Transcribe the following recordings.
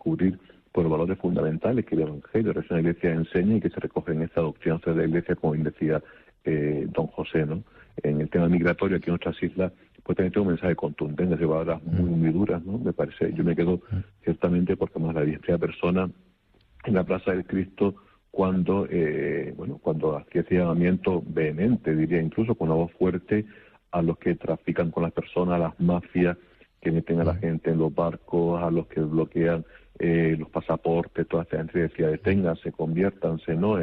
descubrir por los valores fundamentales que el Evangelio, la Reina Iglesia enseña y que se recogen en esta doctrina de la Iglesia, como bien decía don José, ¿no? En el tema migratorio, aquí en nuestras islas, pues también tengo un mensaje contundente, de palabras muy duras, ¿no? Me parece, yo me quedo ciertamente porque más la primera persona en la Plaza del Cristo cuando cuando hacía ese llamamiento vehemente, diría incluso con una voz fuerte, a los que trafican con las personas, a las mafias que meten a la gente en los barcos, a los que bloquean los pasaportes, toda esta gente decía, deténganse, conviértanse, ¿no?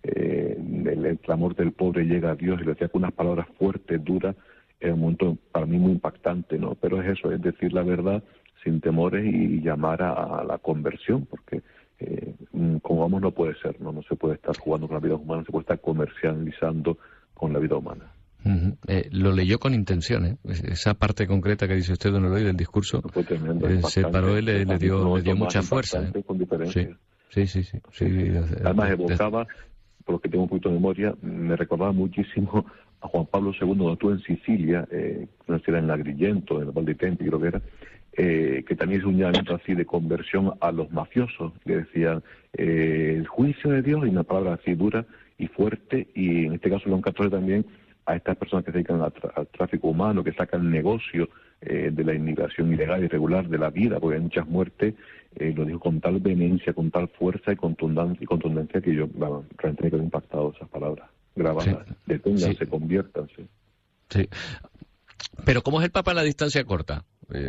El clamor del pobre llega a Dios, y lo decía con unas palabras fuertes, duras, en un momento para mí muy impactante, ¿no? Pero es eso, es decir la verdad sin temores y llamar a la conversión, porque como vamos no puede ser, ¿no? No se puede estar jugando con la vida humana, no se puede estar comercializando con la vida humana. Lo leyó con intención, ¿eh? Esa parte concreta que dice usted, don Eloy, del discurso, fue tremendo, se paró y le dio mucha fuerza. Con diferencia. Sí. Además evocaba, por lo que tengo un poquito de memoria, me recordaba muchísimo a Juan Pablo II, cuando estuvo en Sicilia, no sé si era en Agrigento, en el Val di Tempi, creo que era, que también es un llamamiento así de conversión a los mafiosos, que decían el juicio de Dios, y una palabra así dura y fuerte, y en este caso León XIV también a estas personas que se dedican al tráfico humano, que sacan negocio de la inmigración ilegal y irregular, de la vida, porque hay muchas muertes, lo dijo con tal vehemencia, con tal fuerza y contundencia que yo realmente me quedé impactado esas palabras grabadas. Sí. Deténganse, conviértanse. Sí. Pero ¿cómo es el Papa en la distancia corta?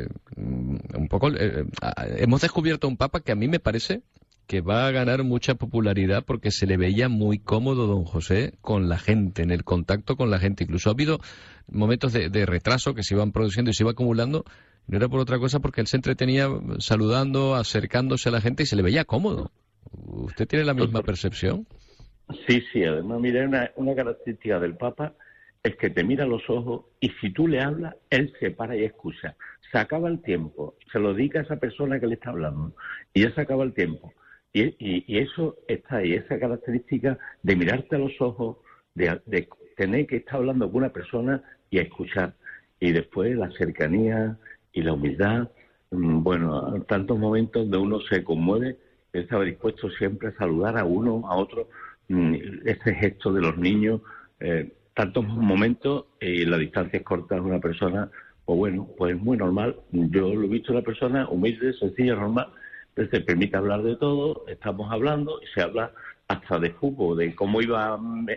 Un poco hemos descubierto un Papa que a mí me parece que va a ganar mucha popularidad porque se le veía muy cómodo, don José, con la gente, en el contacto con la gente. Incluso ha habido momentos de retraso que se iban produciendo y se iba acumulando. No era por otra cosa, porque él se entretenía saludando, acercándose a la gente y se le veía cómodo. ¿Usted tiene la misma percepción? Sí, además, mira, una característica del Papa es que te mira a los ojos y si tú le hablas, él se para y escucha. Se acaba el tiempo, se lo dedica a esa persona que le está hablando y ya se acaba el tiempo. Y eso está ahí, esa característica de mirarte a los ojos, de tener que estar hablando con una persona y a escuchar. Y después la cercanía y la humildad, tantos momentos donde uno se conmueve, él estaba dispuesto siempre a saludar a uno, a otro, ese gesto de los niños, tantos momentos, y la distancia es corta de una persona, pues muy normal. Yo lo he visto una persona humilde, sencilla, normal, que se permite hablar de todo, estamos hablando y se habla hasta de fútbol, de cómo iba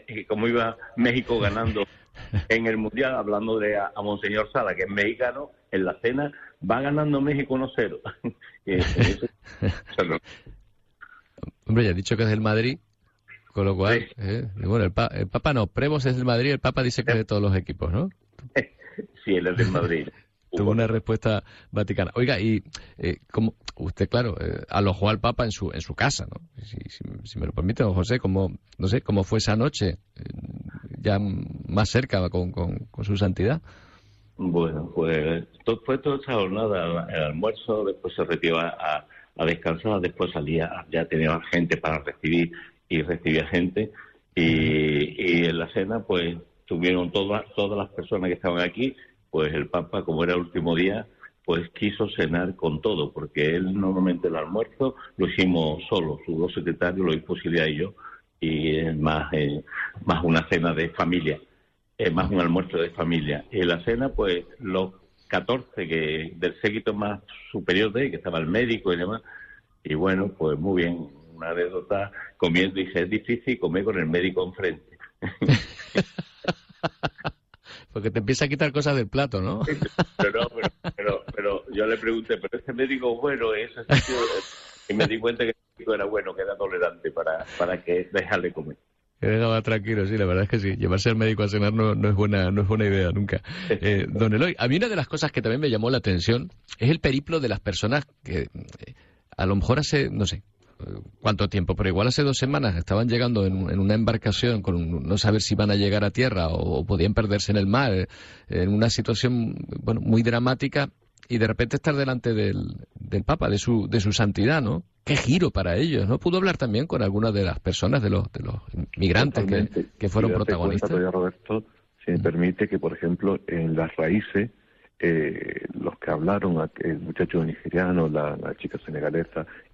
México ganando en el Mundial, hablando de a Monseñor Sala, que es mexicano, en la cena va ganando México 1-0. Hombre, ya ha dicho que es del Madrid, con lo cual, sí. Bueno, el Papa no, Prevos es del Madrid, el Papa dice que es de todos los equipos, ¿no? Sí, él es del Madrid. Tuvo una respuesta vaticana. Oiga, y como usted, claro, alojó al Papa en su casa, ¿no? Si me lo permite, don José, ¿cómo fue esa noche? Ya más cerca con su santidad. Bueno, pues fue toda esa jornada, el almuerzo, después se retiró a descansar, después salía, ya tenía gente para recibir y recibía gente, y en la cena pues tuvieron todas las personas que estaban aquí. Pues el Papa, como era el último día, pues quiso cenar con todo, porque él normalmente el almuerzo lo hicimos solo, sus dos secretarios, lo hizo Silvia y yo, y más una cena de familia, más un almuerzo de familia. Y en la cena, pues los 14 del séquito más superior de él, que estaba el médico y demás, y bueno, pues muy bien, una anécdota, comiendo, y es difícil comer con el médico enfrente. Porque te empieza a quitar cosas del plato, ¿no? Pero yo le pregunté, ¿pero este médico es bueno? Y me di cuenta que el médico era bueno, que era tolerante para que dejarle comer. Que dejaba tranquilo, sí, la verdad es que sí. Llevarse al médico a cenar no es buena idea nunca. Don Eloy, a mí una de las cosas que también me llamó la atención es el periplo de las personas que a lo mejor hace, no sé cuánto tiempo, pero igual hace 2 semanas estaban llegando en una embarcación con no saber si iban a llegar a tierra o podían perderse en el mar, en una situación muy dramática, y de repente estar delante del Papa, de su santidad, ¿no? Qué giro para ellos, ¿no? ¿Pudo hablar también con algunas de las personas, de los migrantes que fueron protagonistas? Cuenta, Roberto, si me permite, que por ejemplo en Las Raíces, los que hablaron, el muchacho nigeriano, la chica senegalesa,